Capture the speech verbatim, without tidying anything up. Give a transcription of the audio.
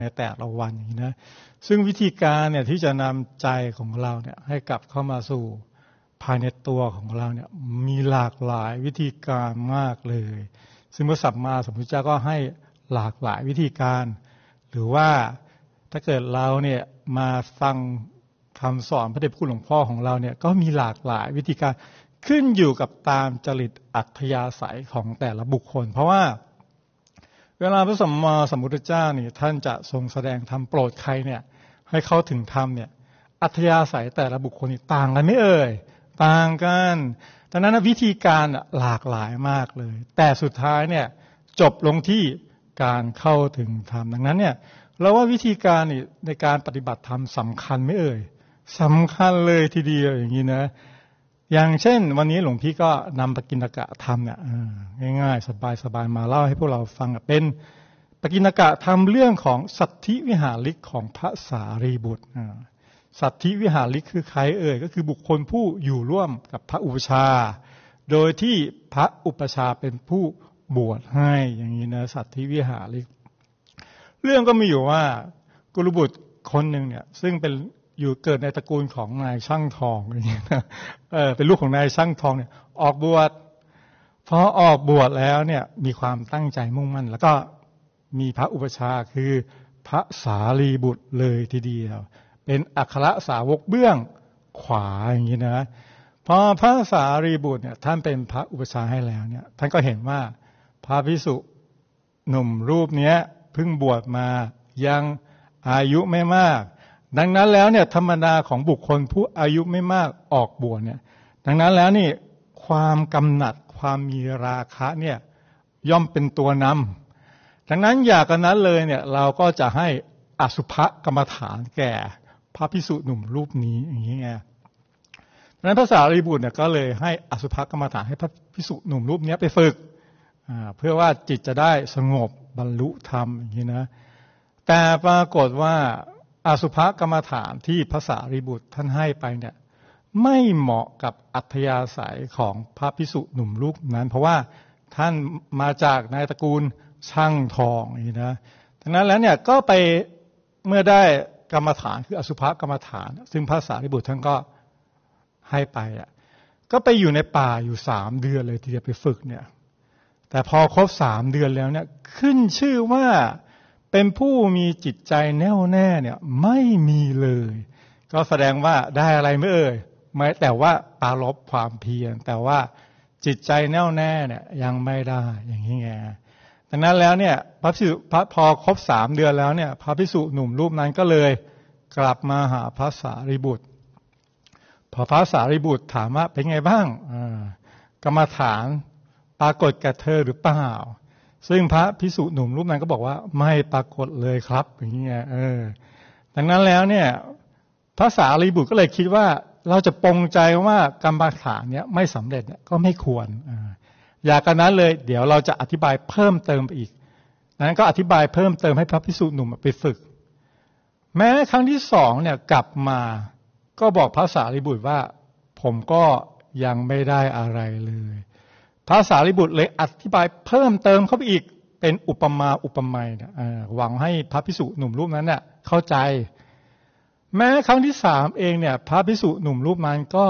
ในแต่ละวันอย่างนี้นะซึ่งวิธีการเนี่ยที่จะนำใจของเราเนี่ยให้กลับเข้ามาสู่ภายในตัวของเราเนี่ยมีหลากหลายวิธีการมากเลยซึ่งพระสัมมาสัมพุทธเจ้าก็ให้หลากหลายวิธีการหรือว่าถ้าเกิดเราเนี่ยมาฟังคำสอนพระเดชพระคุณหลวงพ่อของเราเนี่ยก็มีหลากหลายวิธีการขึ้นอยู่กับตามจริตอัธยาศัยของแต่ละบุคคลเพราะว่าเวลาพระสัมมาสัมพุทธเจ้านี่ท่านจะทรงแสดงธรรมโปรดใครเนี่ยให้เข้าถึงธรรมเนี่ยอัธยาศัยแต่ละบุคคลนี่ต่างกันไม่เอ่ยต่างกันดังนั้นวิธีการหลากหลายมากเลยแต่สุดท้ายเนี่ยจบลงที่การเข้าถึงธรรมดังนั้นเนี่ยเราว่าวิธีการนี่ในการปฏิบัติธรรมสำคัญไม่เอ่ยสำคัญเลยทีเดียวอย่างนี้นะอย่างเช่นวันนี้หลวงพี่ก็นำปกิณกะธรรมเนี่ยง่ายๆสบายๆมาเล่าให้พวกเราฟังเป็นปกิณกะธรรมเรื่องของสัทธิวิหาริกของพระสารีบุตรสัทธิวิหาริกคือใครเอ่ยก็คือบุคคลผู้อยู่ร่วมกับพระอุปชาโดยที่พระอุปชาเป็นผู้บวชให้อย่างนี้นะสัทธิวิหาริกเรื่องก็มีอยู่ว่ากุลบุตรคนหนึ่งเนี่ยซึ่งเป็นอยู่เกิดในตระกูลของนายช่างทองอย่างนี้นะเออเป็นลูกของนายช่างทองเนี่ยออกบวชพอออกบวชแล้วเนี่ยมีความตั้งใจมุ่งมั่นแล้วก็มีพระอุปชาคือพระสารีบุตรเลยทีเดียวเป็นอัครสาวกเบื้องขวาอย่างนี้นะพอพระสารีบุตรเนี่ยท่านเป็นพระอุปชาให้แล้วเนี่ยท่านก็เห็นว่าพระภิกษุหนุ่มรูปนี้เพิ่งบวชมายังอายุไม่มากดังนั้นแล้วเนี่ยธรรมดาของบุคคลผู้อายุไม่มากออกบวชเนี่ยดังนั้นแล้วนี่ความกำหนัดความมีราคะเนี่ยย่อมเป็นตัวนำดังนั้นอยากกันนั้นเลยเนี่ยเราก็จะให้อสุภกรรมฐานแก่พระภิกษุหนุ่มรูปนี้อย่างนี้ไงดังนั้นพระสารีบุตรเนี่ยก็เลยให้อสุภกรรมฐานให้พระภิกษุหนุ่มรูปนี้ไปฝึกเพื่อว่าจิตจะได้สงบบรรลุธรรมอย่างนี้นะแต่ปรากฏว่าอสุภกรรมฐานที่พระสารีบุตรท่านให้ไปเนี่ยไม่เหมาะกับอัธยาศัยของพระภิกษุหนุ่มรูปนั้นเพราะว่าท่านมาจากในตระกูลช่างทองนี่นะดังนั้นแล้วเนี่ยก็ไปเมื่อได้กรรมฐานคืออสุภกรรมฐานซึ่งพระสารีบุตรท่านก็ให้ไปอ่ะก็ไปอยู่ในป่าอยู่สามเดือนเลยทีเดียวไปฝึกเนี่ยแต่พอครบสามเดือนแล้วเนี่ยขึ้นชื่อว่าเป็นผู้มีจิตใจแน่วแน่เนี่ยไม่มีเลยก็แสดงว่าได้อะไรไม่เอ่ยไม่แต่ว่าปรารภความเพียรแต่ว่าจิตใจแน่วแน่เนี่ยยังไม่ได้อย่างนี้ไงดังนั้นแล้วเนี่ยพระภิกษุพอครบสามเดือนแล้วเนี่ยพระภิกษุหนุ่มรูปนั้นก็เลยกลับมาหาพระสารีบุตรพอพระสารีบุตรถามว่าเป็นไงบ้างกรรมฐานปรากฏแก่เธอหรือเปล่าซึ่งพระภิกษุหนุ่มรูปนั้นก็บอกว่าไม่ปรากฏเลยครับอย่างนี้ไงเออดังนั้นแล้วเนี่ยพระสารีบุตรก็เลยคิดว่าเราจะปรงใจว่ากรรมฐานเนี้ยไม่สำเร็จเนี่ยก็ไม่ควรอย่ากันนั้นเลยเดี๋ยวเราจะอธิบายเพิ่มเติมไปอีกนั้นก็อธิบายเพิ่มเติมให้พระภิกษุหนุ่มไปฝึกแม้ครั้งที่สองเนี่ยกลับมาก็บอกพระสารีบุตรว่าผมก็ยังไม่ได้อะไรเลยพระสารีบุตรเลยอธิบายเพิ่มเติมเข้าไปอีกเป็นอุปมาอุปไมยนะหวังให้พระภิกษุหนุ่มรูปนั้นเนี่ยเข้าใจแม้ครั้งที่สามเองเนี่ยพระภิกษุหนุ่มรูปนั้นก็